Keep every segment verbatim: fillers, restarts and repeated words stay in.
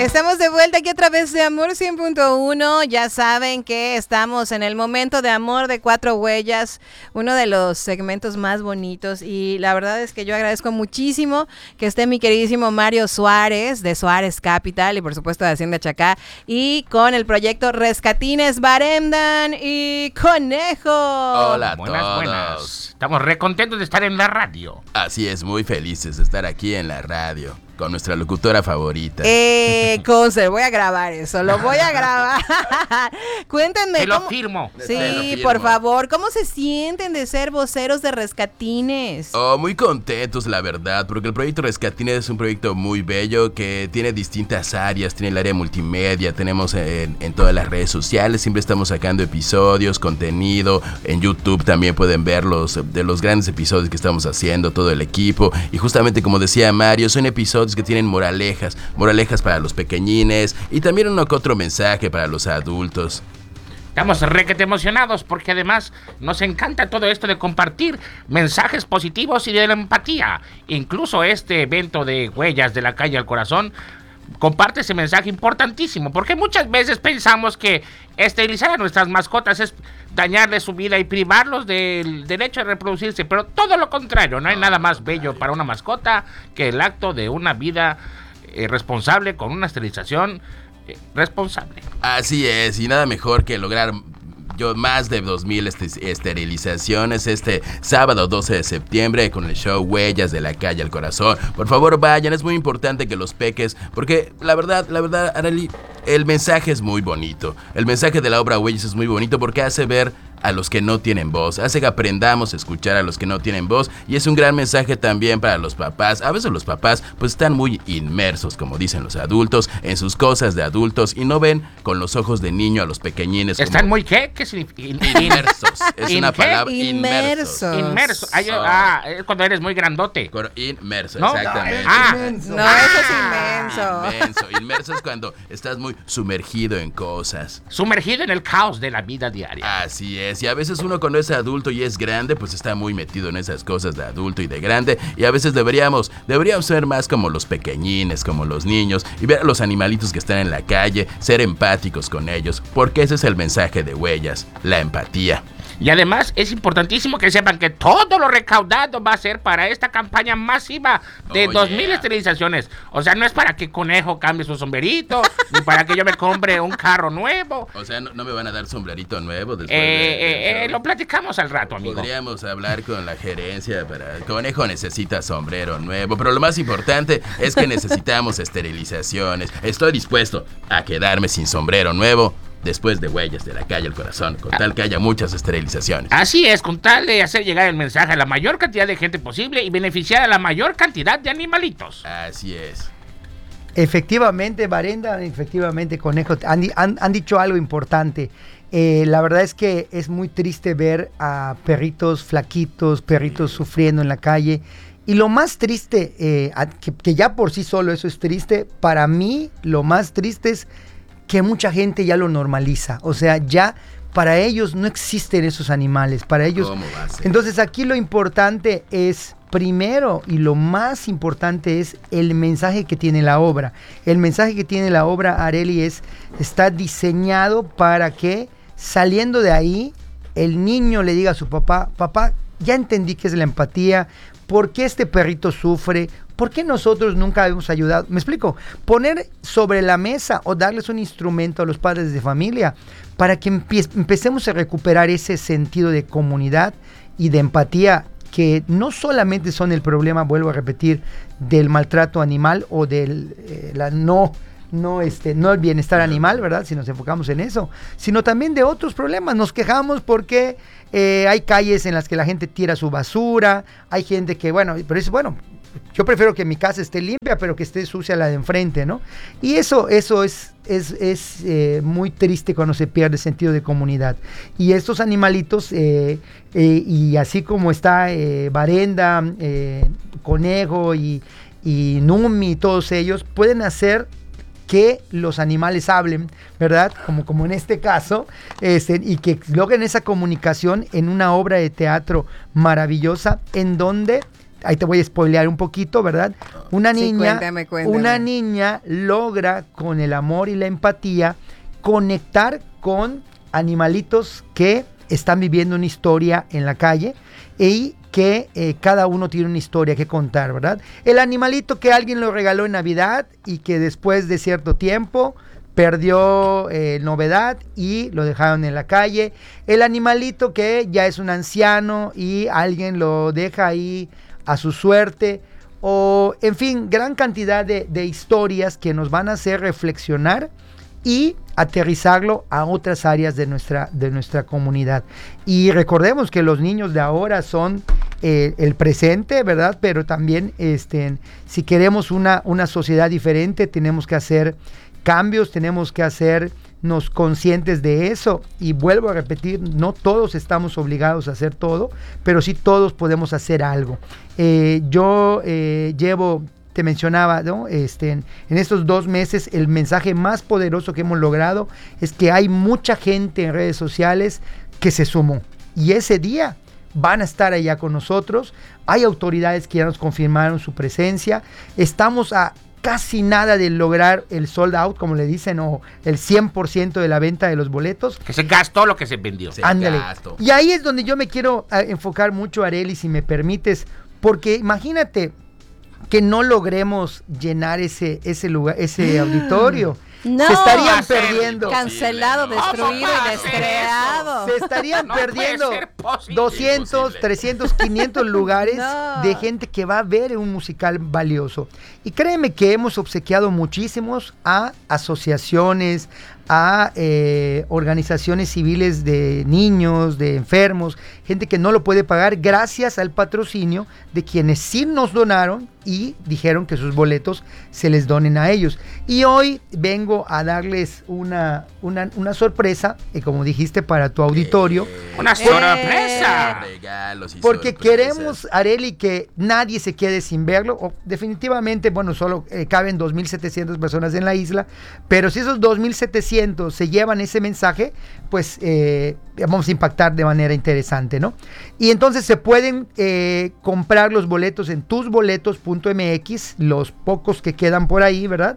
Estamos de vuelta aquí a través de Amor cien punto uno. Ya saben que estamos en el momento de amor de Cuatro Huellas, uno de los segmentos más bonitos. Y la verdad es que yo agradezco muchísimo que esté mi queridísimo Mario Suárez, de Suárez Capital y por supuesto de Hacienda Chacá, y con el proyecto Rescatines Barendan y Conejo. Hola a buenas, todos. Buenas. Estamos re contentos de estar en la radio. Así es, muy felices de estar aquí en la radio con nuestra locutora favorita. Eh, Conce, voy a grabar eso, lo voy a grabar. Cuéntenme. Te lo cómo... firmo. Sí, Te lo firmo. por favor, ¿cómo se sienten de ser voceros de Rescatines? Oh, muy contentos, la verdad, porque el proyecto Rescatines es un proyecto muy bello que tiene distintas áreas. Tiene el área multimedia, tenemos en, en todas las redes sociales, siempre estamos sacando episodios, contenido. En YouTube también pueden ver los, de los grandes episodios que estamos haciendo, todo el equipo. Y justamente como decía Mario, son episodios que tienen moralejas, moralejas para los pequeñines y también uno que otro mensaje para los adultos. Estamos requete emocionados porque además nos encanta todo esto de compartir mensajes positivos y de la empatía. Incluso este evento de Huellas de la Calle al Corazón comparte ese mensaje importantísimo, porque muchas veces pensamos que esterilizar a nuestras mascotas es dañarles su vida y privarlos del derecho a reproducirse, pero todo lo contrario, no hay nada más bello para una mascota que el acto de una vida eh, responsable con una esterilización eh, responsable. Así es, y nada mejor que lograr yo más de dos mil este, esterilizaciones este sábado doce de septiembre con el show Huellas de la Calle al Corazón. Por favor vayan, es muy importante que los peques, porque la verdad, la verdad, Arely, el mensaje es muy bonito. El mensaje de la obra Huellas es muy bonito porque hace ver a los que no tienen voz, hace que aprendamos a escuchar a los que no tienen voz, y es un gran mensaje también para los papás. A veces los papás pues están muy inmersos, como dicen los adultos, en sus cosas de adultos y no ven con los ojos de niño a los pequeñines. ¿Están como... muy qué? ¿Qué significa? Inmersos. Es ¿In una qué? palabra. Inmersos. Inmerso. Ay, Oh. Ah, es cuando eres muy grandote. Inmerso, ¿No? exactamente. Ah. No, Ah. eso es inmenso. Inmenso. Inmerso es cuando estás muy sumergido en cosas. Sumergido en el caos de la vida diaria. Así es, y a veces uno cuando es adulto y es grande, pues está muy metido en esas cosas de adulto y de grande, y a veces deberíamos, deberíamos ser más como los pequeñines, como los niños, y ver a los animalitos que están en la calle, ser empáticos con ellos, porque ese es el mensaje de Huellas, la empatía. Y además es importantísimo que sepan que todo lo recaudado va a ser para esta campaña masiva de Oh, dos mil yeah. esterilizaciones. O sea, no es para que Conejo cambie su sombrerito, ni para que yo me compre un carro nuevo. O sea, no, no me van a dar sombrerito nuevo después Eh, de, eh, de- eh, lo platicamos al rato, amigo. Podríamos hablar con la gerencia para... Conejo necesita sombrero nuevo, pero lo más importante es que necesitamos esterilizaciones. Estoy dispuesto a quedarme sin sombrero nuevo después de Huellas de la Calle al Corazón, con tal que haya muchas esterilizaciones. Así es, con tal de hacer llegar el mensaje a la mayor cantidad de gente posible y beneficiar a la mayor cantidad de animalitos. Así es. Efectivamente, Barenda, efectivamente, Conejo, han, han, han dicho algo importante. Eh, la verdad es que es muy triste ver a perritos flaquitos, perritos sufriendo en la calle. Y lo más triste, eh, a, que, que ya por sí solo eso es triste, para mí lo más triste es que mucha gente ya lo normaliza. O sea, ya para ellos no existen esos animales, para ellos... ¿Cómo va a ser? Entonces aquí lo importante es, primero y lo más importante es el mensaje que tiene la obra. El mensaje que tiene la obra, Arely, es, está diseñado para que saliendo de ahí, el niño le diga a su papá, papá, ya entendí qué es la empatía, por qué este perrito sufre, por qué nosotros nunca hemos ayudado. ¿Me explico? Poner sobre la mesa o darles un instrumento a los padres de familia para que empie- empecemos a recuperar ese sentido de comunidad y de empatía que no solamente son el problema, vuelvo a repetir, del maltrato animal o del eh, la no no este no el bienestar animal, ¿verdad? Si nos enfocamos en eso, sino también de otros problemas. Nos quejamos porque eh, hay calles en las que la gente tira su basura, hay gente que, bueno, pero es bueno, yo prefiero que mi casa esté limpia, pero que esté sucia la de enfrente, ¿no? Y eso, eso es, es, es eh, muy triste cuando se pierde el sentido de comunidad. Y estos animalitos, eh, eh, y así como está eh, Barenda, eh, Conejo y, y Numi, todos ellos, pueden hacer que los animales hablen, ¿verdad? Como, como en este caso, este, y que logren esa comunicación en una obra de teatro maravillosa en donde ahí te voy a spoilear un poquito, ¿verdad? Una Sí, niña, cuéntame, cuéntame. una niña logra con el amor y la empatía conectar con animalitos que están viviendo una historia en la calle y que eh, cada uno tiene una historia que contar, ¿verdad? El animalito que alguien lo regaló en Navidad y que después de cierto tiempo perdió eh, novedad y lo dejaron en la calle. El animalito que ya es un anciano y alguien lo deja ahí a su suerte. O, en fin, gran cantidad de, de historias que nos van a hacer reflexionar y aterrizarlo a otras áreas de nuestra, de nuestra comunidad. Y recordemos que los niños de ahora son eh, el presente, ¿verdad? Pero también este, si queremos una, una sociedad diferente, tenemos que hacer cambios, tenemos que hacernos conscientes de eso. Y vuelvo a repetir, no todos estamos obligados a hacer todo, pero sí todos podemos hacer algo. Eh, yo eh, llevo... Te mencionaba, ¿no? Este, en, en estos dos meses el mensaje más poderoso que hemos logrado es que hay mucha gente en redes sociales que se sumó y ese día van a estar allá con nosotros. Hay autoridades que ya nos confirmaron su presencia. Estamos a casi nada de lograr el sold out, como le dicen, o el cien por ciento de la venta de los boletos. Que se gastó lo que se vendió. Se Ándale. gastó. Y ahí es donde yo me quiero a, enfocar mucho, Arely, si me permites, porque imagínate que no logremos llenar ese, ese lugar, ese auditorio. No, se estarían va a ser perdiendo. Cancelado, No, destruido ¿cómo va y a ser descreado. Se estarían No puede perdiendo ser posible. doscientos, Imposible. trescientos, quinientos lugares No. de gente que va a ver un musical valioso. Y créeme que hemos obsequiado muchísimos a asociaciones, a eh, organizaciones civiles de niños, de enfermos, gente que no lo puede pagar gracias al patrocinio de quienes sí nos donaron y dijeron que sus boletos se les donen a ellos. Y hoy vengo a darles una, una, una sorpresa, y como dijiste, para tu auditorio. Una Eh. sorpresa. Regalos y Porque sorpresas. queremos, Arely, que nadie se quede sin verlo. O definitivamente, bueno, solo eh, caben dos mil setecientas personas en la isla, pero si esos dos mil setecientos se llevan ese mensaje, pues eh, vamos a impactar de manera interesante, ¿no? Y entonces se pueden eh, comprar los boletos en tus boletos punto m x, los pocos que quedan por ahí, ¿verdad?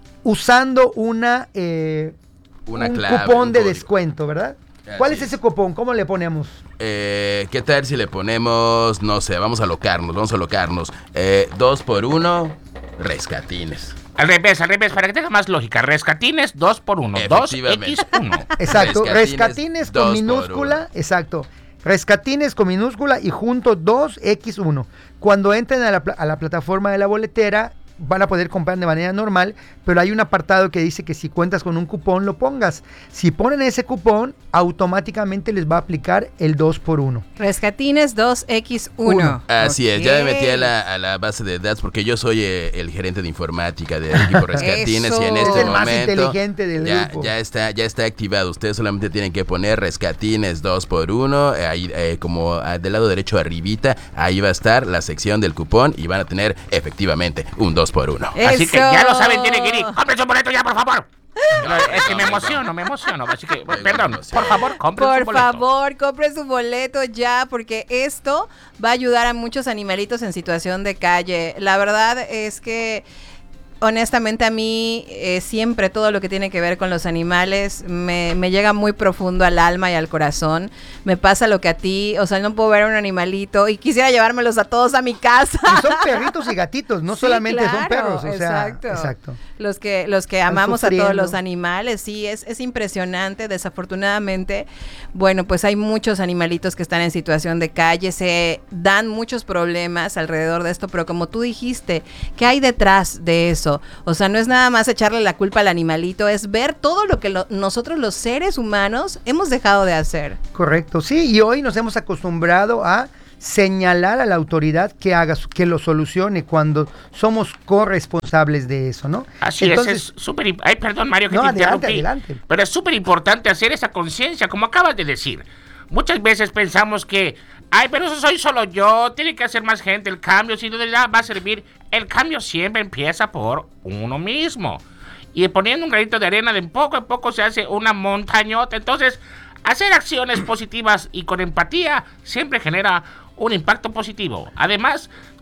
Usando una, eh, Una un clave, cupón un de código. descuento, ¿verdad? Así ¿Cuál es es. ese cupón? ¿Cómo le ponemos? Eh, ¿Qué tal si le ponemos, no sé, vamos a locarnos, vamos a locarnos. Eh, dos por uno, rescatines. Al revés, al revés, para que tenga más lógica. Rescatines dos por uno. dos Efectivamente. equis uno. Exacto, Rescatines, rescatines con dos por minúscula, exacto. Rescatines con minúscula y junto dos equis uno. Cuando entren a la, pla- a la plataforma de la boletera, van a poder comprar de manera normal, pero hay un apartado que dice que si cuentas con un cupón, lo pongas. Si ponen ese cupón, automáticamente les va a aplicar el dos por uno. Rescatines dos equis uno. Uno. Así es, ya me metí a Ok. la, a la base de datos porque yo soy eh, el gerente de informática del equipo Rescatines y en Eso. este Es el más momento inteligente del ya, grupo. ya está ya está activado. Ustedes solamente tienen que poner Rescatines dos por uno, eh, ahí eh, como ah, del lado derecho arribita, ahí va a estar la sección del cupón y van a tener efectivamente un dos por uno. Así que ya lo saben, tienen Eso. que ir. ¡Compren su boleto ya, por favor! Pero es que me emociono, me emociono. Así que, perdón, por favor, compren su Por boleto. favor, compre su boleto ya, porque esto va a ayudar a muchos animalitos en situación de calle. La verdad es que, honestamente, a mí eh, siempre todo lo que tiene que ver con los animales me, me llega muy profundo al alma y al corazón. Me pasa lo que a ti, o sea, no puedo ver a un animalito y quisiera llevármelos a todos a mi casa. Y son perritos y gatitos, no Sí, solamente son claro, perros. O sea, exacto. exacto. Los que, los que amamos a todos sufriendo. los animales, sí, es, es impresionante. Desafortunadamente, bueno, pues hay muchos animalitos que están en situación de calle, se dan muchos problemas alrededor de esto, pero como tú dijiste, ¿qué hay detrás de eso? O sea, no es nada más echarle la culpa al animalito, es ver todo lo que lo- nosotros los seres humanos hemos dejado de hacer. Correcto, sí, y hoy nos hemos acostumbrado a señalar a la autoridad que haga, su- que lo solucione cuando somos corresponsables de eso, ¿no? Así Entonces, es, es súper... imp- Ay, perdón, Mario, que No, te adelante, interrumpí. adelante. Pero es súper importante hacer esa conciencia, como acabas de decir. Muchas veces pensamos que, ay, pero eso soy solo yo, tiene que hacer más gente. El cambio, si no de nada va a servir. El cambio siempre empieza por uno mismo. Y poniendo un granito de arena, de poco a poco se hace una montañota. Entonces, hacer acciones positivas y con empatía siempre genera un impacto positivo. Además,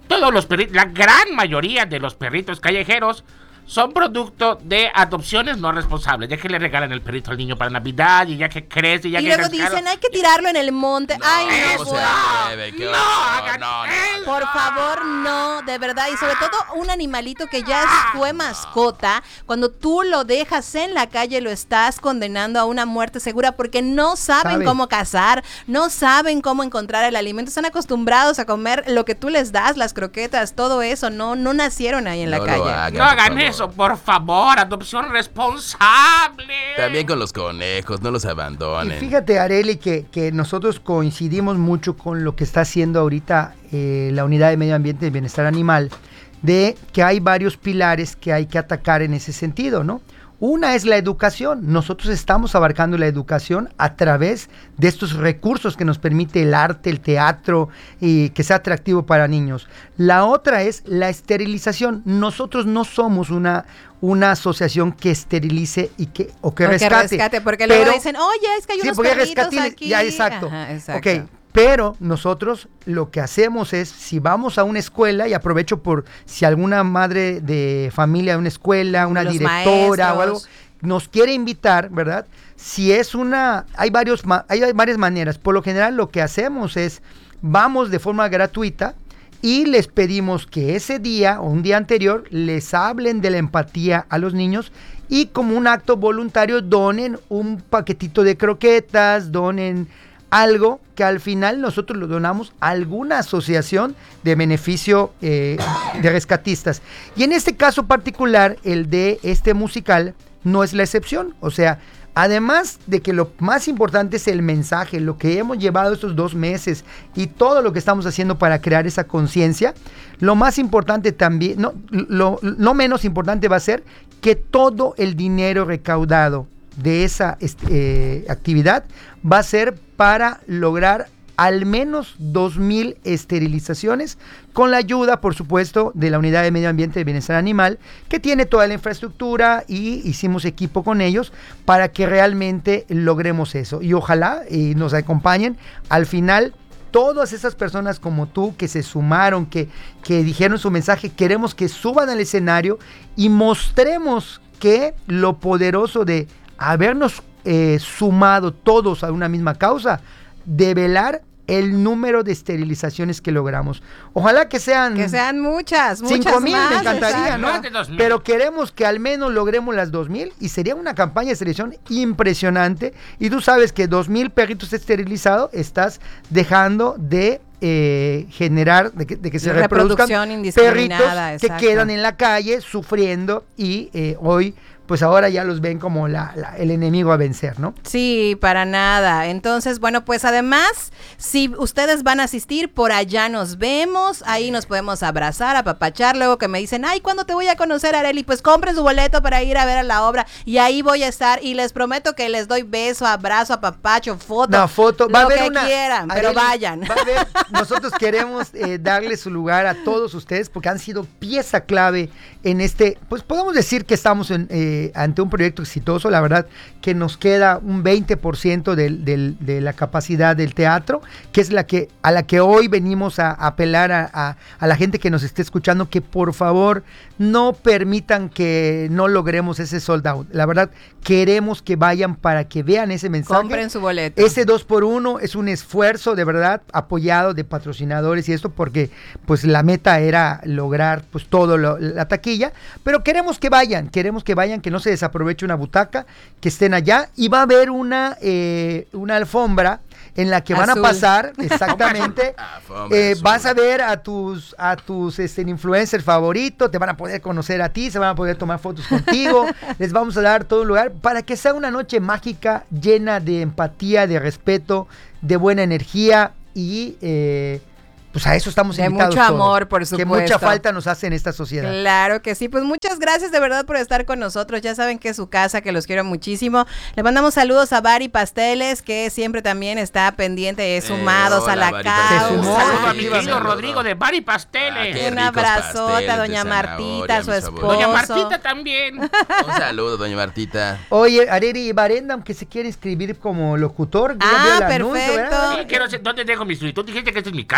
todos los perritos, la gran mayoría de los perritos callejeros son producto de adopciones no responsables. Ya que le regalan el perrito al niño para Navidad y ya que crece y ya y que luego crezca, dicen, hay que tirarlo en el monte. No, Ay, no, ¿cómo se puedo. atreve? ¿Qué No oso? hagan No, no, eso. Por favor, no, de verdad. Y sobre todo un animalito que ya es fue mascota, cuando tú lo dejas en la calle, lo estás condenando a una muerte segura porque no saben Sabe. cómo cazar, no saben cómo encontrar el alimento, están acostumbrados a comer lo que tú les das, las croquetas, todo eso, no, no nacieron ahí en la No lo calle. hagan, No por hagan favor. eso, por favor. Adopción responsable. También con los conejos, no los Y abandonen. fíjate, Areli, que, que nosotros coincidimos mucho con lo que está haciendo ahorita eh, la Unidad de Medio Ambiente y Bienestar Animal, de que hay varios pilares que hay que atacar en ese sentido, ¿no? Una es la educación. Nosotros estamos abarcando la educación a través de estos recursos que nos permite el arte, el teatro, y que sea atractivo para niños. La otra es la esterilización. Nosotros no somos una, una asociación que esterilice y que, o que O que rescate. rescate, porque luego pero- dicen, oye, es que hay Sí, unos porque hay perritos rescatines, aquí. ya, exacto. Ajá, exacto. Ok, pero nosotros lo que hacemos es, si vamos a una escuela, y aprovecho por si alguna madre de familia de una escuela, una Los directora o algo, maestros. nos quiere invitar, ¿verdad? Si es una, hay varios, ma- hay varias maneras. Por lo general lo que hacemos es, vamos de forma gratuita y les pedimos que ese día o un día anterior les hablen de la empatía a los niños y como un acto voluntario donen un paquetito de croquetas, donen algo que al final nosotros lo donamos a alguna asociación de beneficio eh, de rescatistas. Y en este caso particular, el de este musical no es la excepción. O sea, además de que lo más importante es el mensaje, lo que hemos llevado estos dos meses y todo lo que estamos haciendo para crear esa conciencia, lo más importante también, no, lo, no menos importante va a ser que todo el dinero recaudado de esa este, eh, actividad va a ser para lograr al menos dos mil esterilizaciones con la ayuda, por supuesto, de la Unidad de Medio Ambiente y Bienestar Animal, que tiene toda la infraestructura y hicimos equipo con ellos para que realmente logremos eso. Y ojalá y nos acompañen al final. Todas esas personas como tú que se sumaron, que, que dijeron su mensaje, queremos que suban al escenario y mostremos que lo poderoso de habernos eh, sumado todos a una misma causa, develar el número de esterilizaciones que logramos. Ojalá que sean... Que sean muchas, muchas cinco mil, más. me encantaría, exacto. ¿no? Más de dos mil. Pero queremos que al menos logremos las dos mil y sería una campaña de selección impresionante. Y tú sabes que dos mil perritos esterilizados estás dejando de eh, generar, de que, de que se reproduzcan Reproducción indiscriminada, perritos que exacto. quedan en la calle sufriendo y eh, hoy pues ahora ya los ven como la, la- el enemigo a vencer, ¿no? Sí, para nada. Entonces, bueno, pues además, si ustedes van a asistir, por allá nos vemos, ahí nos podemos abrazar, apapachar, luego que me dicen, ay, ¿cuándo te voy a conocer, Areli? Pues compren su boleto para ir a ver a la obra y ahí voy a estar y les prometo que les doy beso, abrazo, apapacho, foto, Una foto, lo va a haber que una, quieran, pero Arely, vayan. va a haber- nosotros queremos eh, darle su lugar a todos ustedes porque han sido pieza clave en este, pues podemos decir que estamos en, eh, ante un proyecto exitoso. La verdad que nos queda un veinte por ciento del, del, de la capacidad del teatro, que es la que a la que hoy venimos a, a apelar a, a, a la gente que nos esté escuchando, que por favor no permitan que no logremos ese sold out. La verdad, queremos que vayan para que vean ese mensaje. Compren su boleto. Ese dos por uno es un esfuerzo de verdad apoyado de patrocinadores y esto porque pues la meta era lograr pues todo lo, la taquilla, pero queremos que vayan, queremos que vayan, que no se desaproveche una butaca, que estén allá y va a haber una, eh, una alfombra en la que van Azul. a pasar, exactamente, Alfombra eh, azul. vas a ver a tus, a tus este, influencers favoritos, te van a poder conocer a ti, se van a poder tomar fotos contigo, les vamos a dar todo un lugar para que sea una noche mágica, llena de empatía, de respeto, de buena energía y eh, pues a eso estamos De invitados mucho todos, amor, por que supuesto. mucha falta nos hace en esta sociedad. Claro que sí, pues muchas gracias de verdad por estar con nosotros, ya saben que es su casa, que los quiero muchísimo. Le mandamos saludos a Bari Pasteles, que siempre también está pendiente de sumados hola, a la Bari causa. Pasteles. Se sumó, Saludo a mi efectivamente. querido Rodrigo de Bari Pasteles. Ah, qué Un ricos abrazote pasteles a de doña zanahoria, Martita, su mis esposo. favoritos. Doña Martita también. Un saludo, doña Martita. Oye, Areli y Barenda, aunque se quiere inscribir como locutor, yo Ah, veo el anuncio, perfecto. ¿verdad? Sí, quiero saber, ¿dónde dejo mi solicitud? Dijiste que esta es mi casa, traje mi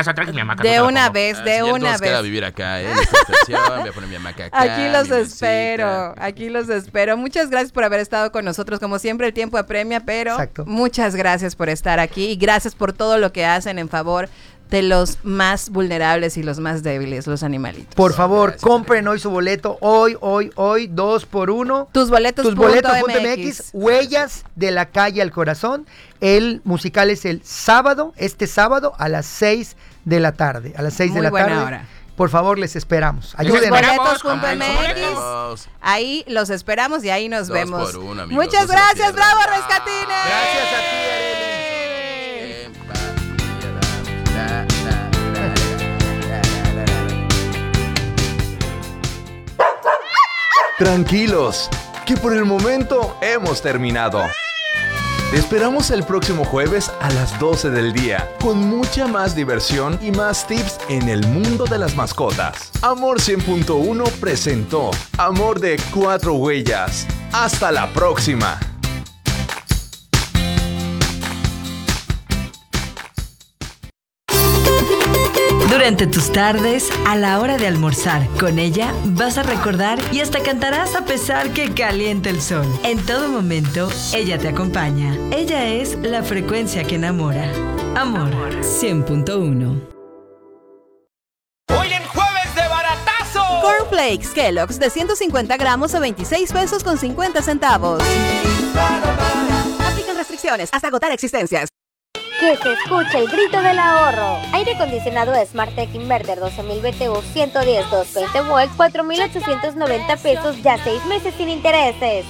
hamaca. De ¿dónde la una pongo? vez, Ah, de sí, ya una nos queda vez. vivir acá, ¿eh? En esta estación, voy a poner mi hamaca acá. Aquí los mi mesita. espero, aquí los espero. Muchas gracias por haber estado con nosotros. Como siempre, el tiempo apremia, pero Exacto. muchas gracias por estar aquí y gracias por todo lo que hacen en favor de los más vulnerables y los más débiles, los animalitos. Por favor, Gracias, compren hoy su boleto. Hoy, hoy, hoy, dos por uno. Tus boletos. Tus punto boletos punto M M X, X. Huellas de la Calle al Corazón. El musical es el sábado, este sábado a las seis de la tarde. A las seis de Muy la buena tarde. hora. Por favor, les esperamos. Les Ayúdenos. esperamos. boletos punto Ay, M X. Vamos. Ahí los esperamos y ahí nos Dos vemos. por uno, amigos, Muchas no se lo gracias, pierdan. bravo, Rescatines. Gracias a ti, Arely. Tranquilos, que por el momento hemos terminado. Te esperamos el próximo jueves a las doce del día, con mucha más diversión y más tips en el mundo de las mascotas. Amor cien punto uno presentó Amor de Cuatro Huellas. Hasta la próxima. Durante tus tardes, a la hora de almorzar, con ella vas a recordar y hasta cantarás a pesar que caliente el sol. En todo momento, ella te acompaña. Ella es la frecuencia que enamora. Amor cien punto uno. Hoy en Jueves de Baratazo. Cornflakes Kellogg's de ciento cincuenta gramos a veintiséis pesos con cincuenta centavos. Aplican restricciones hasta agotar existencias. Que se escuche el grito del ahorro. Aire acondicionado Smartec Inverter doce mil B T U ciento diez doscientos veinte volts, cuatro mil ochocientos noventa pesos, ya seis meses sin intereses.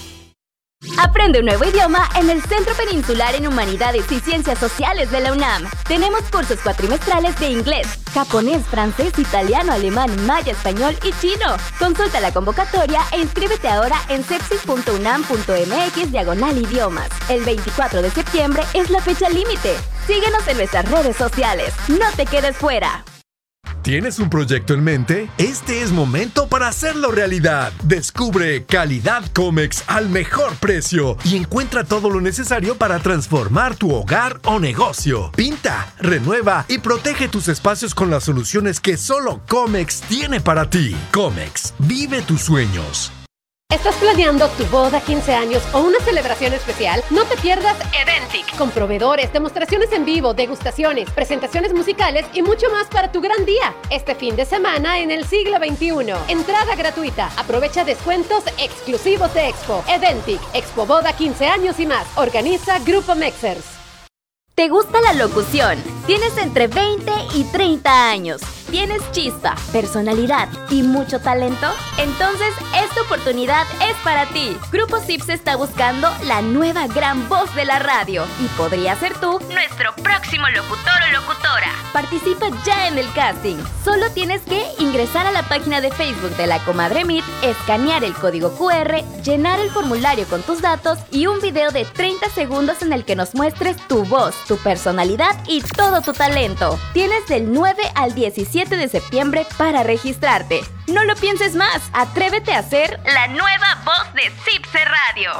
Aprende un nuevo idioma en el Centro Peninsular en Humanidades y Ciencias Sociales de la UNAM. Tenemos cursos cuatrimestrales de inglés, japonés, francés, italiano, alemán, maya, español y chino. Consulta la convocatoria e inscríbete ahora en sepsis punto unam punto m x diagonal idiomas. El veinticuatro de septiembre es la fecha límite. Síguenos en nuestras redes sociales. No te quedes fuera. ¿Tienes un proyecto en mente? Este es momento para hacerlo realidad. Descubre Calidad Comex al mejor precio y encuentra todo lo necesario para transformar tu hogar o negocio. Pinta, renueva y protege tus espacios con las soluciones que solo Comex tiene para ti. Comex, vive tus sueños. ¿Estás planeando tu boda, quince años o una celebración especial? No te pierdas Edentic, con proveedores, demostraciones en vivo, degustaciones, presentaciones musicales y mucho más para tu gran día. Este fin de semana en el siglo veintiuno. Entrada gratuita. Aprovecha descuentos exclusivos de Expo. Edentic, Expo Boda quince años y más. Organiza Grupo Mexers. ¿Te gusta la locución? Tienes entre veinte y treinta años. ¿Tienes chispa, personalidad y mucho talento? Entonces, esta oportunidad es para ti. Grupo Sips está buscando la nueva gran voz de la radio y podría ser tú nuestro próximo locutor o locutora. Participa ya en el casting. Solo tienes que ingresar a la página de Facebook de La Comadre Meet, escanear el código cu erre, llenar el formulario con tus datos y un video de treinta segundos en el que nos muestres tu voz, tu personalidad y todo tu talento. Tienes del nueve al diecisiete de septiembre para registrarte. No lo pienses más, atrévete a ser la nueva voz de Cipse Radio.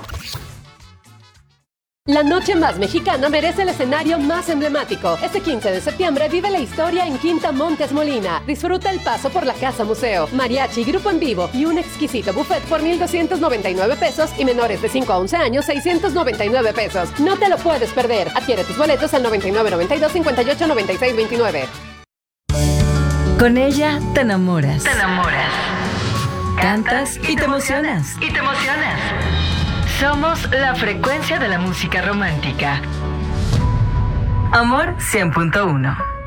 La noche más mexicana merece el escenario más emblemático. Este quince de septiembre vive la historia en Quinta Montes Molina. Disfruta el paso por la Casa Museo, mariachi, grupo en vivo y un exquisito buffet por mil doscientos noventa y nueve pesos y menores de cinco a once años seiscientos noventa y nueve pesos. No te lo puedes perder. Adquiere tus boletos al noventa y nueve noventa y dos cincuenta y ocho noventa y seis veintinueve. Con ella te enamoras. Te enamoras. Cantas y te emocionas. Y te emocionas. Somos la frecuencia de la música romántica. Amor cien punto uno.